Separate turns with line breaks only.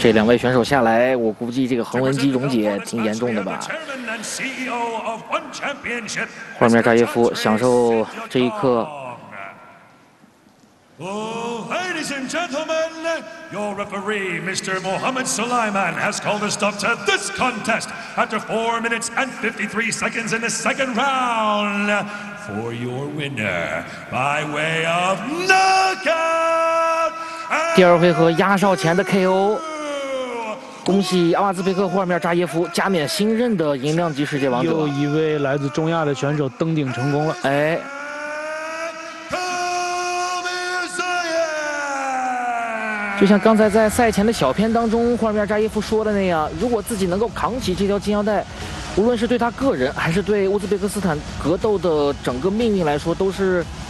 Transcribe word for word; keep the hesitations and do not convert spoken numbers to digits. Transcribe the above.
这两位选手下来，我估计这个横纹肌溶解挺严重的吧。霍尔米尔扎耶夫享受这一刻。
Oh, ladies and gentlemen, your referee, Mister Mohammed Sulaiman, has called a stop to this contest after four minutes and fifty-three seconds in the second round for your winner by way of knockout.
第二回合压哨前的 K O， 恭喜阿瓦兹贝克霍尔米尔扎耶夫加冕新任的银量级世界王者。
又一位来自中亚的选手登顶成功了。
哎。 就像刚才在赛前的小片当中，霍尔米尔扎耶夫说的那样，如果自己能够扛起这条金腰带，无论是对他个人还是对乌兹别克斯坦格斗的整个命运来说，都是